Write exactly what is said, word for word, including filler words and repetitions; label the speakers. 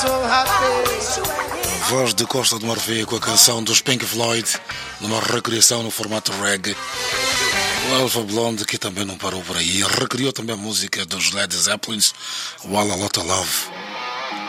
Speaker 1: Voz de Costa do Marfim com a canção dos Pink Floyd, numa recriação no formato reggae. O Alpha Blonde, que também não parou por aí, recriou também a música dos Led Zeppelin, Walla Lotta Love.